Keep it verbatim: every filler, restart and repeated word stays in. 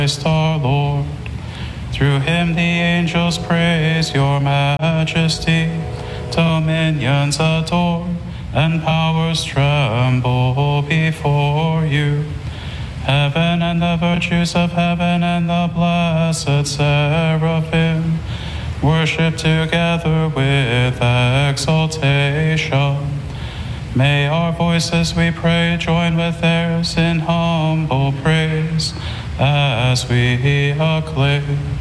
Christ our Lord. Through him the angels praise your majesty, dominions adore, and powers tremble before you. Heaven and the virtues of heaven and the blessed seraphim worship together with exaltation. May our voices, we pray, join with theirs in humble praise as we acclaim.